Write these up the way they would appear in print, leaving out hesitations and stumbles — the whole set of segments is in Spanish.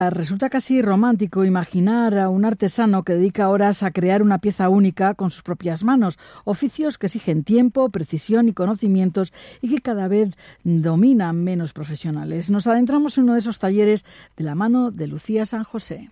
Resulta casi romántico imaginar a un artesano que dedica horas a crear una pieza única con sus propias manos, oficios que exigen tiempo, precisión y conocimientos y que cada vez dominan menos profesionales. Nos adentramos en uno de esos talleres de la mano de Lucía San José.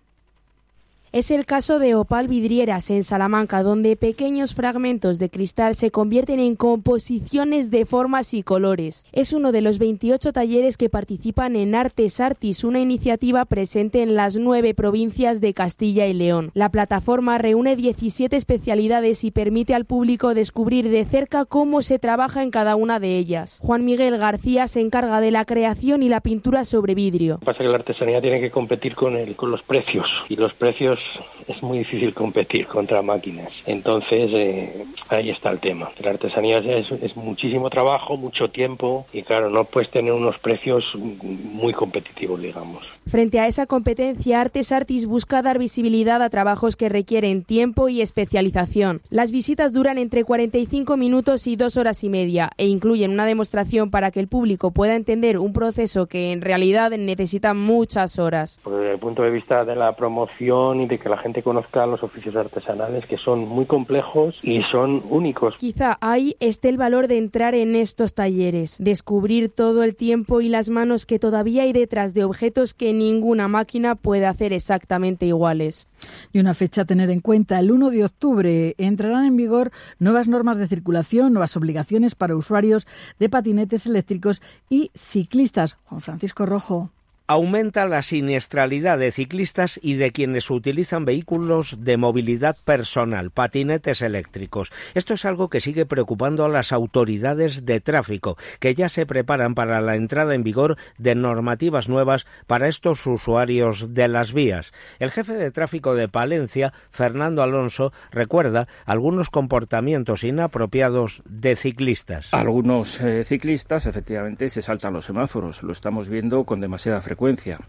Es el caso de Opal Vidrieras en Salamanca, donde pequeños fragmentos de cristal se convierten en composiciones de formas y colores. Es uno de los 28 talleres que participan en Artes Artis, una iniciativa presente en las 9 provincias de Castilla y León. La plataforma reúne 17 especialidades y permite al público descubrir de cerca cómo se trabaja en cada una de ellas. Juan Miguel García se encarga de la creación y la pintura sobre vidrio. Lo que pasa es que la artesanía tiene que competir con los precios, y los precios es muy difícil competir contra máquinas. Entonces, ahí está el tema. La artesanía es muchísimo trabajo, mucho tiempo, y claro, no puedes tener unos precios muy competitivos, digamos. Frente a esa competencia, Artes Artis busca dar visibilidad a trabajos que requieren tiempo y especialización. Las visitas duran entre 45 minutos y 2 horas y media e incluyen una demostración para que el público pueda entender un proceso que en realidad necesita muchas horas. Desde el punto de vista de la promoción y de que la gente conozca los oficios artesanales, que son muy complejos y son únicos. Quizá ahí esté el valor de entrar en estos talleres, descubrir todo el tiempo y las manos que todavía hay detrás de objetos que ninguna máquina puede hacer exactamente iguales. Y una fecha a tener en cuenta: el 1 de octubre entrarán en vigor nuevas normas de circulación, nuevas obligaciones para usuarios de patinetes eléctricos y ciclistas. Juan Francisco Rojo. Aumenta la siniestralidad de ciclistas y de quienes utilizan vehículos de movilidad personal, patinetes eléctricos. Esto es algo que sigue preocupando a las autoridades de tráfico, que ya se preparan para la entrada en vigor de normativas nuevas para estos usuarios de las vías. El jefe de tráfico de Palencia, Fernando Alonso, recuerda algunos comportamientos inapropiados de ciclistas. Algunos ciclistas efectivamente se saltan los semáforos, lo estamos viendo con demasiada frecuencia.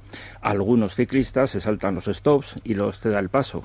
Algunos ciclistas se saltan los stops y los ceda el paso.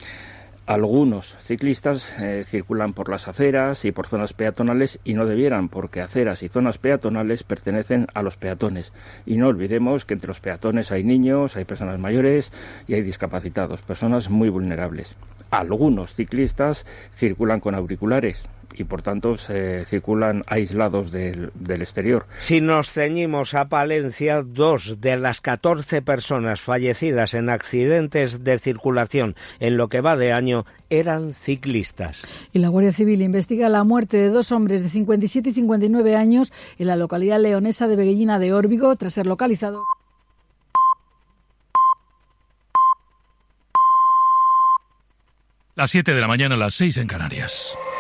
Algunos ciclistas circulan por las aceras y por zonas peatonales y no debieran, porque aceras y zonas peatonales pertenecen a los peatones. Y no olvidemos que entre los peatones hay niños, hay personas mayores y hay discapacitados, personas muy vulnerables. Algunos ciclistas circulan con auriculares y por tanto se circulan aislados del exterior. Si nos ceñimos a Palencia, 2 de las 14 personas fallecidas en accidentes de circulación en lo que va de año eran ciclistas. Y la Guardia Civil investiga la muerte de 2 hombres de 57 y 59 años en la localidad leonesa de Veguellina de Órbigo tras ser localizados. Las 7 de la mañana, las 6 en Canarias.